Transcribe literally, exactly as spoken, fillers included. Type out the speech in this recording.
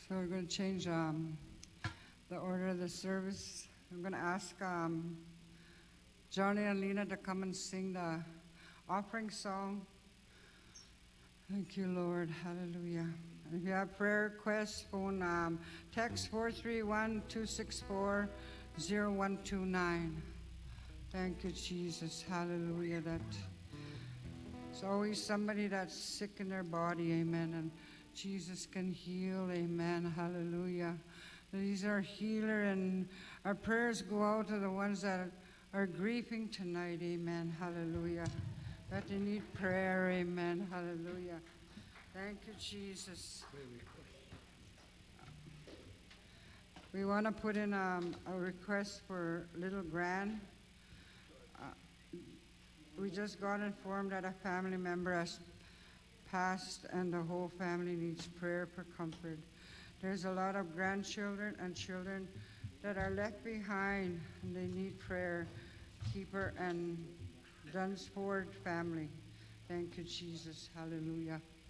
So we're going to change um, the order of the service. I'm going to ask um, Johnny and Lena to come and sing the offering song. Thank you, Lord. Hallelujah. And if you have prayer requests, phone um, text four three one, two six four, zero one two nine. Thank you, Jesus. Hallelujah. That it's always somebody that's sick in their body. Amen. And Jesus can heal. Amen. Hallelujah. He's our healer, and our prayers go out to the ones that are grieving tonight. Amen. Hallelujah. That they need prayer. Amen. Hallelujah. Thank you, Jesus. We want to put in um, a request for little Gran. Uh, we just got informed that a family member has passed and the whole family needs prayer for comfort. There's a lot of grandchildren and children that are left behind and they need prayer. Keeper and Dunsford family. Thank you, Jesus. Hallelujah.